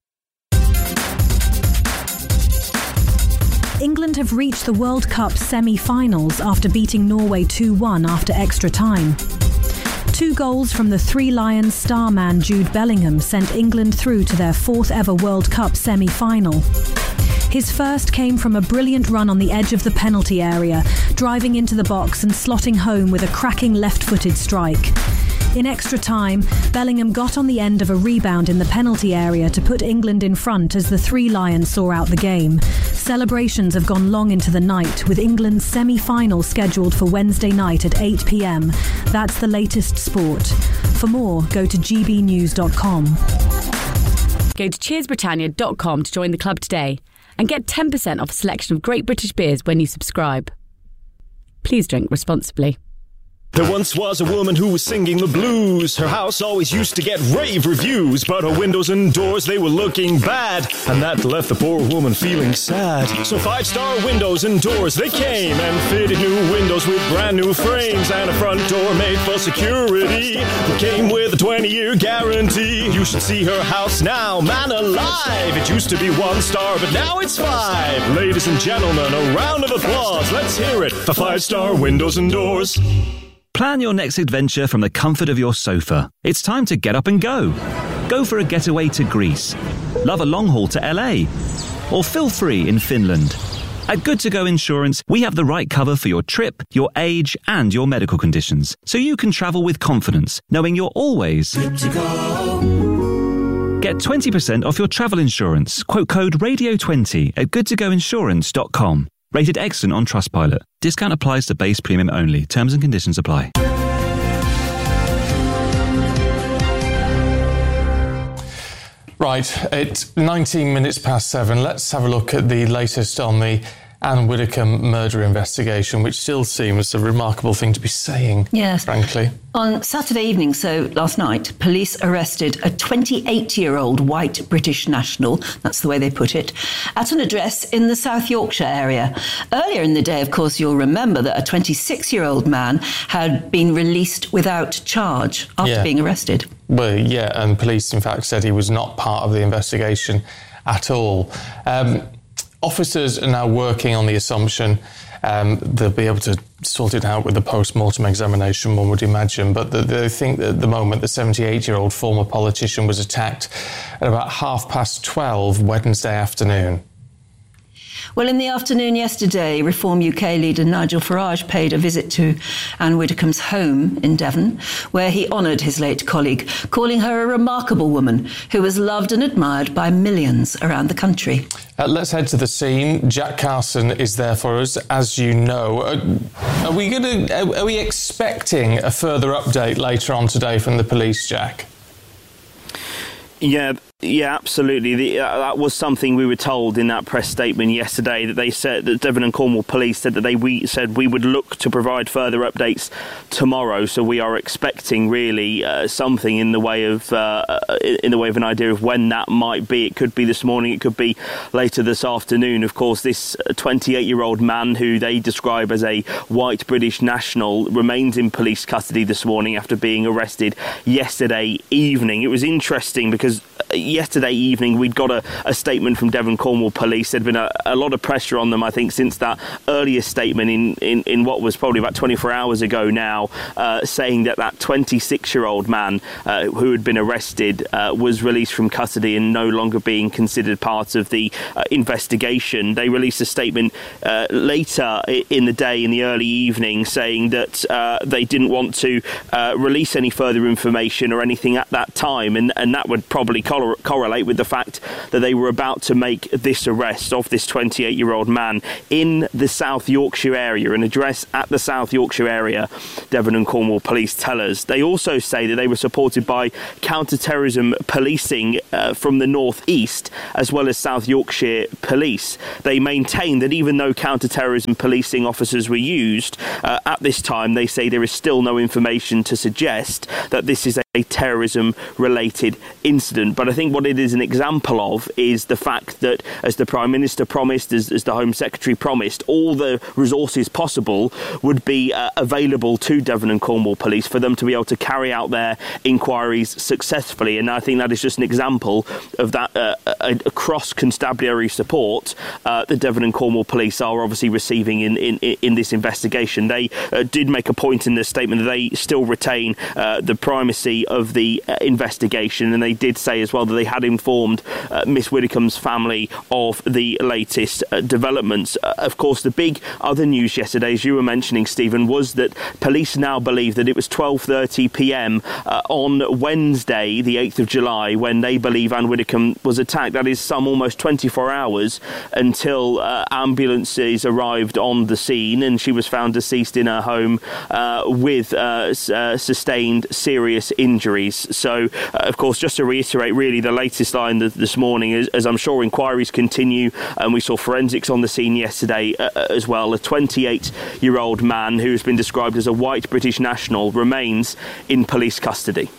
England have reached the World Cup semi-finals after beating Norway two one after extra time. Two goals from the Three Lions star man Jude Bellingham sent England through to their fourth ever World Cup semi-final. His first came from a brilliant run on the edge of the penalty area, driving into the box and slotting home with a cracking left-footed strike. In extra time, Bellingham got on the end of a rebound in the penalty area to put England in front as the Three Lions saw out the game. Celebrations have gone long into the night, with England's semi-final scheduled for Wednesday night at eight p.m. That's the latest sport. For more, go to g b news dot com. Go to cheers britannia dot com to join the club today and get ten percent off a selection of great British beers when you subscribe. Please drink responsibly. There once was a woman who was singing the blues. Her house always used to get rave reviews, but her windows and doors, they were looking bad, and that left the poor woman feeling sad. So five-star windows and doors, they came and fitted new windows with brand new frames and a front door made for security. It came with a twenty-year guarantee. You should see her house now, man alive. It used to be one star, but now it's five. Ladies and gentlemen, a round of applause. Let's hear it for five-star windows and doors. Plan your next adventure from the comfort of your sofa. It's time to get up and go. Go for a getaway to Greece. Love a long haul to L A. Or feel free in Finland. At Good To Go Insurance, we have the right cover for your trip, your age, and your medical conditions, so you can travel with confidence, knowing you're always good to go. Get twenty percent off your travel insurance. Quote code radio twenty at good to go insurance dot com. Rated excellent on Trustpilot. Discount applies to base premium only. Terms and conditions apply. Right, it's nineteen minutes past seven. Let's have a look at the latest on the Anne Widdecombe murder investigation, which still seems a remarkable thing to be saying, yes, frankly. On Saturday evening, so last night, police arrested a twenty-eight-year-old white British national, that's the way they put it, at an address in the South Yorkshire area. Earlier in the day, of course, you'll remember that a twenty-six-year-old man had been released without charge after yeah. being arrested. Well, yeah, and police, in fact, said he was not part of the investigation at all. Um, officers are now working on the assumption um, they'll be able to sort it out with the post-mortem examination, one would imagine, but the, they think that at the moment the seventy-eight-year-old former politician was attacked at about half past twelve Wednesday afternoon. Well, in the afternoon yesterday, Reform U K leader Nigel Farage paid a visit to Anne Widdecombe's home in Devon, where he honoured his late colleague, calling her a remarkable woman who was loved and admired by millions around the country. Uh, let's head to the scene. Jack Carson is there for us, as you know. Uh, are we going to? Are we expecting a further update later on today from the police, Jack? Yeah. Yeah, absolutely. The, uh, that was something we were told in that press statement yesterday, that they said that Devon and Cornwall Police said that they we said we would look to provide further updates tomorrow. So we are expecting really uh, something in the way of uh, in the way of an idea of when that might be. It could be this morning. It could be later this afternoon. Of course, this twenty-eight-year-old man, who they describe as a white British national, remains in police custody this morning after being arrested yesterday evening. It was interesting because yesterday evening we'd got a, a statement from Devon Cornwall Police. There'd been a, a lot of pressure on them, I think, since that earlier statement in, in, in what was probably about twenty-four hours ago now, uh, saying that that twenty-six-year-old man uh, who had been arrested uh, was released from custody and no longer being considered part of the uh, investigation. They released a statement uh, later in the day, in the early evening, saying that uh, they didn't want to uh, release any further information or anything at that time, and, and that would probably cor- correlate with the fact that they were about to make this arrest of this twenty-eight-year-old man in the South Yorkshire area, an address at the South Yorkshire area, Devon and Cornwall Police tell us. They also say that they were supported by counter-terrorism policing uh, from the North East, as well as South Yorkshire Police. They maintain that even though counter-terrorism policing officers were used, uh, at this time they say there is still no information to suggest that this is a terrorism-related incident. But I think what it is an example of is the fact that, as the Prime Minister promised, as, as the Home Secretary promised, all the resources possible would be uh, available to Devon and Cornwall Police for them to be able to carry out their inquiries successfully. And I think that is just an example of that uh, a, a cross-constabulary support uh, that Devon and Cornwall Police are obviously receiving in, in, in this investigation. They uh, did make a point in their statement that they still retain uh, the primacy of the uh, investigation, and they did say as well that they had informed uh, Miss Widdecombe's family of the latest uh, developments. Uh, of course, the big other news yesterday, as you were mentioning, Stephen, was that police now believe that it was twelve thirty p.m. Uh, on Wednesday, the eighth of July, when they believe Anne Widdecombe was attacked. That is some almost twenty-four hours until uh, ambulances arrived on the scene, and she was found deceased in her home uh, with uh, s- uh, sustained serious injuries. So, uh, of course, just to reiterate, really, the latest line th- this morning, is, as I'm sure inquiries continue, and we saw forensics on the scene yesterday uh, as well, a twenty-eight-year-old man who has been described as a white British national remains in police custody.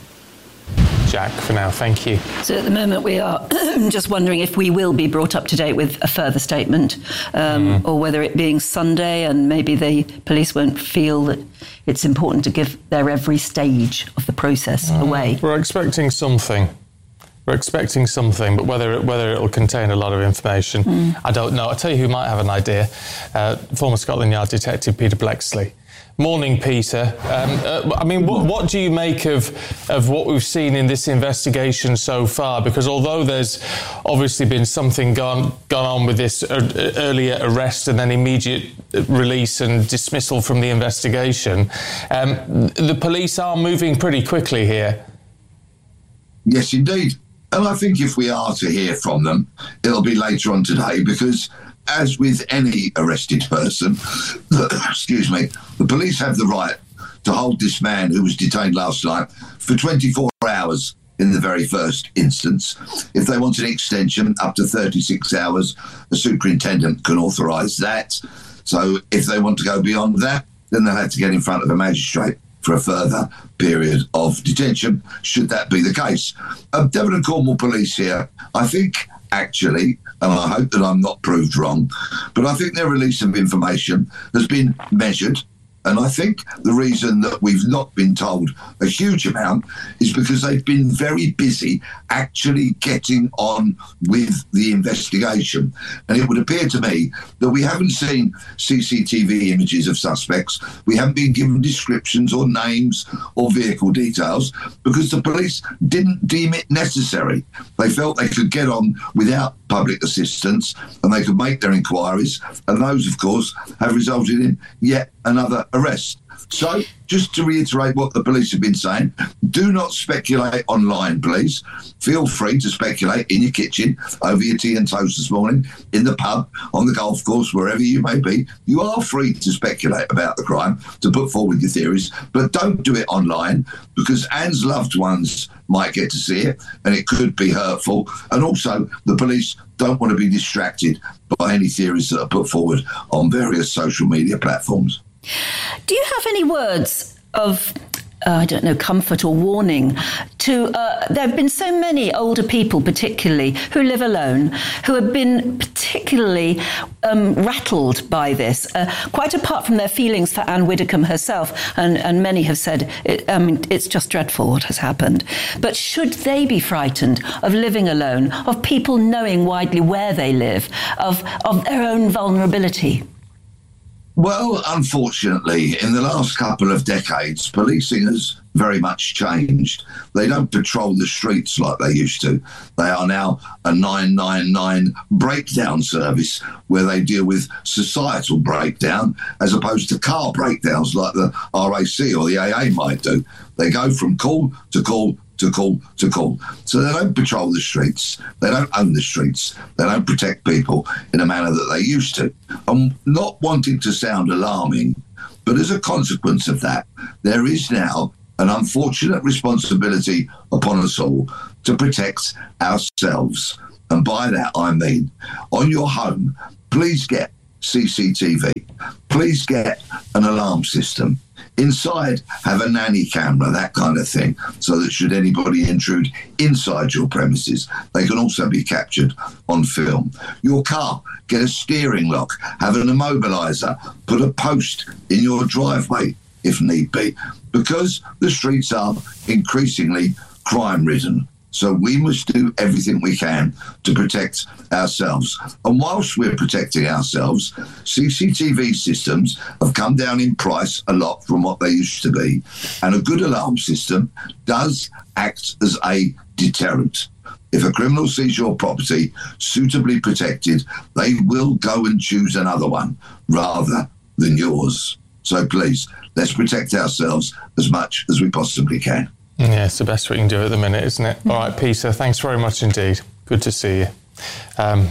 Jack, for now, thank you. So at the moment we are just wondering if we will be brought up to date with a further statement, um, mm. or whether it being Sunday and maybe the police won't feel that it's important to give their every stage of the process mm. away. We're expecting something. We're expecting something, but whether it, whether it'll contain a lot of information, mm. I don't know. I'll tell you who might have an idea. Uh, former Scotland Yard detective Peter Blexley. Morning, Peter. Um, uh, I mean, what, what do you make of of what we've seen in this investigation so far? Because although there's obviously been something gone gone on with this uh, earlier arrest and then immediate release and dismissal from the investigation, um, the police are moving pretty quickly here. Yes, indeed. And I think if we are to hear from them, it'll be later on today, because as with any arrested person, excuse me, the police have the right to hold this man who was detained last night for twenty-four hours in the very first instance. If they want an extension up to thirty-six hours, the superintendent can authorise that. So if they want to go beyond that, then they'll have to get in front of a magistrate for a further period of detention, should that be the case. Um, Devon and Cornwall Police here, I think, actually, and I hope that I'm not proved wrong, but I think their release of information has been measured, And I think the reason that we've not been told a huge amount is because they've been very busy actually getting on with the investigation. And it would appear to me that we haven't seen C C T V images of suspects. We haven't been given descriptions or names or vehicle details because the police didn't deem it necessary. They felt they could get on without public assistance and they could make their inquiries. And those, of course, have resulted in yet another arrest. So, just to reiterate what the police have been saying, do not speculate online, please. Feel free to speculate in your kitchen, over your tea and toast this morning, in the pub, on the golf course, wherever you may be. You are free to speculate about the crime, to put forward your theories, but don't do it online because Anne's loved ones might get to see it and it could be hurtful. And also, the police don't want to be distracted by any theories that are put forward on various social media platforms. Do you have any words of, uh, I don't know, comfort or warning to, uh, there have been so many older people particularly who live alone, who have been particularly um, rattled by this, uh, quite apart from their feelings for Anne Widdecombe herself, and, and many have said, it, I mean, it's just dreadful what has happened. But should they be frightened of living alone, of people knowing widely where they live, of, of their own vulnerability? Well, unfortunately, in the last couple of decades, policing has very much changed. They don't patrol the streets like they used to. They are now a nine nine nine breakdown service where they deal with societal breakdown as opposed to car breakdowns like the R A C or the A A might do. They go from call to call to call to call. So they don't patrol the streets. They don't own the streets. They don't protect people in a manner that they used to. I'm not wanting to sound alarming, but as a consequence of that, there is now an unfortunate responsibility upon us all to protect ourselves. And by that, I mean, on your home, please get C C T V. Please get an alarm system. Inside, have a nanny camera, that kind of thing, so that should anybody intrude inside your premises, they can also be captured on film. Your car, get a steering lock, have an immobiliser, put a post in your driveway if need be, because the streets are increasingly crime-ridden. So we must do everything we can to protect ourselves. And whilst we're protecting ourselves, C C T V systems have come down in price a lot from what they used to be. And a good alarm system does act as a deterrent. If a criminal sees your property suitably protected, they will go and choose another one rather than yours. So please, let's protect ourselves as much as we possibly can. Yeah, it's the best we can do at the minute, isn't it? All right, Peter, thanks very much indeed. Good to see you. Um,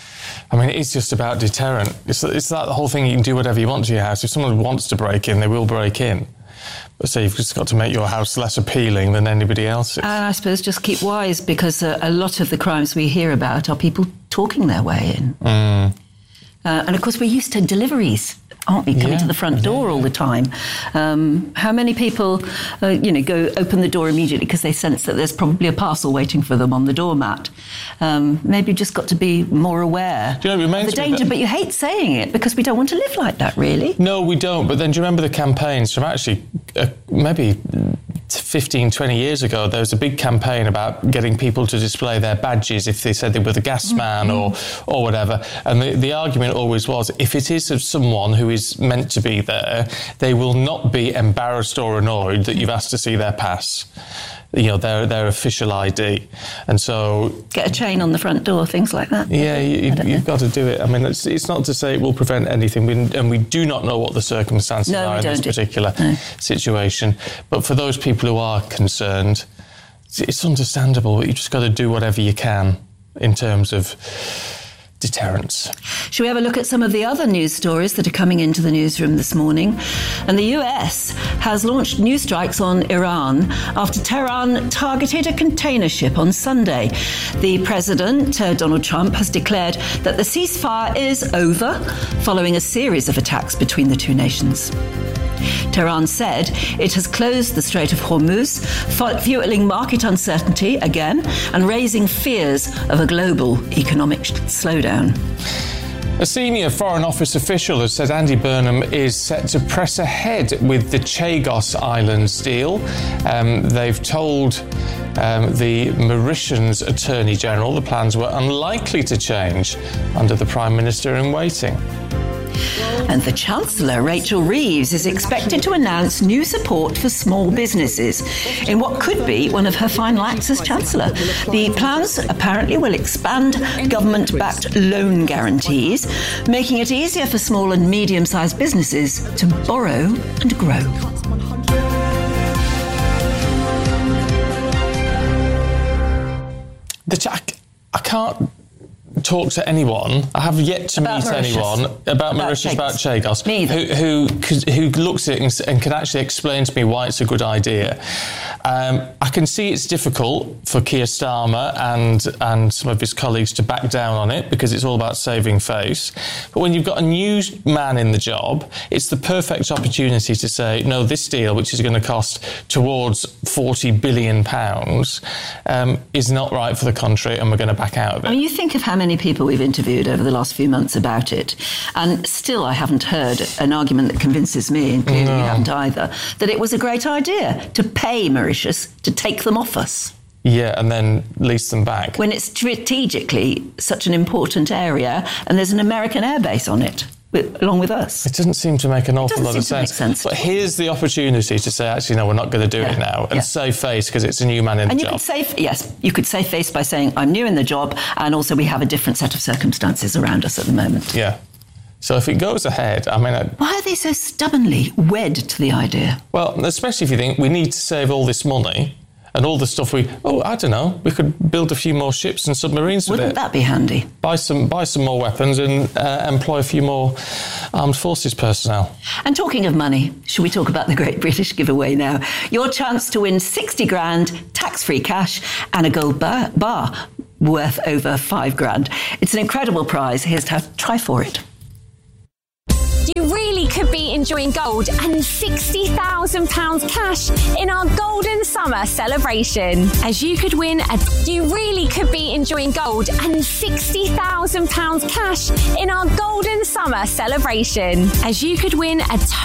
I mean, it's just about deterrent. It's, it's that whole thing, you can do whatever you want to your house. If someone wants to break in, they will break in. But so you've just got to make your house less appealing than anybody else's. And I suppose just keep wise, because uh, a lot of the crimes we hear about are people talking their way in. Mm. Uh, and of course, we're used to deliveries, aren't we, coming yeah. to the front door all the time. Um, how many people, uh, you know, go open the door immediately because they sense that there's probably a parcel waiting for them on the doormat? Um, maybe you've just got to be more aware do you know, it of the danger, but you hate saying it because we don't want to live like that, really. No, we don't. But then do you remember the campaigns from actually uh, maybe fifteen, twenty years ago? There was a big campaign about getting people to display their badges if they said they were the gas man mm-hmm. or, or whatever. And the, the argument always was, if it is of someone who is meant to be there, they will not be embarrassed or annoyed that you've asked to see their pass, you know, their their official I D. And so get a chain on the front door, things like that. Yeah, you, you've got to do it. I mean, it's, it's not to say it will prevent anything, we, and we do not know what the circumstances no, are in this particular no. situation. But for those people who are concerned, it's, it's understandable. You've just got to do whatever you can in terms of deterrence. Shall we have a look at some of the other news stories that are coming into the newsroom this morning? And the U S has launched new strikes on Iran after Tehran targeted a container ship on Sunday. The president, uh, Donald Trump, has declared that the ceasefire is over following a series of attacks between the two nations. Tehran said it has closed the Strait of Hormuz, fueling market uncertainty again and raising fears of a global economic slowdown. A senior Foreign Office official has said Andy Burnham is set to press ahead with the Chagos Islands deal. Um, they've told um, the Mauritians Attorney General the plans were unlikely to change under the Prime Minister in waiting. And the Chancellor, Rachel Reeves, is expected to announce new support for small businesses in what could be one of her final acts as Chancellor. The plans apparently will expand government-backed loan guarantees, making it easier for small and medium-sized businesses to borrow and grow. The Jack, I can't talk to anyone. I have yet to about meet Mauritius. anyone about, about Mauritius, about Chagos, Me either. who who who looks at it and, and can actually explain to me why it's a good idea. Um, I can see it's difficult for Keir Starmer and and some of his colleagues to back down on it because it's all about saving face. But when you've got a new man in the job, it's the perfect opportunity to say, no, this deal, which is going to cost towards forty billion pounds, um, is not right for the country, and we're going to back out of it. I mean, you think of how many people we've interviewed over the last few months about it, and still I haven't heard an argument that convinces me, and clearly No. you haven't either, that it was a great idea to pay Mauritius to take them off us. Yeah, and then lease them back. When it's strategically such an important area, and there's an American airbase on it, with, along with us. It doesn't seem to make an awful lot of seem to make sense. sense. But here's the opportunity to say, actually, no, we're not going to do it now, and yeah. save face because it's a new man in And the you job. could save, yes, you could save face by saying, I'm new in the job, and also we have a different set of circumstances around us at the moment. Yeah. So if it goes ahead, I mean... I, Why are they so stubbornly wed to the idea? well, especially if you think we need to save all this money and all the stuff we... Oh, I don't know, we could build a few more ships and submarines with it. Wouldn't that be handy? Buy some, buy some more weapons and uh, employ a few more armed forces personnel. And talking of money, should we talk about the Great British Giveaway now? Your chance to win sixty grand, tax-free cash, and a gold bar, bar worth over five grand. It's an incredible prize. Here's how to try for it. You really could be enjoying gold and sixty thousand pounds cash in our Golden Summer celebration. As you could win a... You really could be enjoying gold and sixty thousand pounds cash in our Golden Summer celebration. As you could win a...